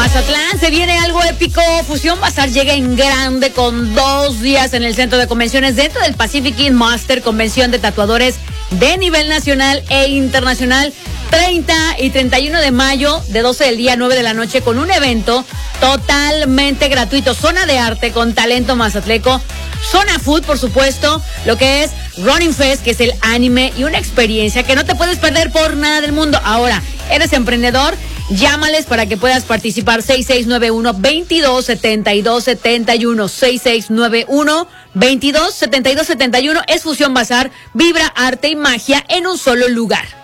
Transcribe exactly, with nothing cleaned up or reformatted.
Mazatlán se viene algo épico. Fusión Bazar llega en grande con dos días en el centro de convenciones dentro del Pacific Inn Master, convención de tatuadores de nivel nacional e internacional. treinta y treinta y uno de mayo, de doce del día a nueve de la noche, con un evento totalmente gratuito. Zona de arte con talento mazatleco. Zona Food, por supuesto, lo que es Running Fest, que es el anime y una experiencia que no te puedes perder por nada del mundo. Ahora, ¿eres emprendedor? Llámales para que puedas participar. seis seis nueve uno, veintidós setenta y dos setenta y uno. seis seis nueve uno, veintidós setenta y dos setenta y uno. Es Fusión Bazar, vibra, arte y magia en un solo lugar.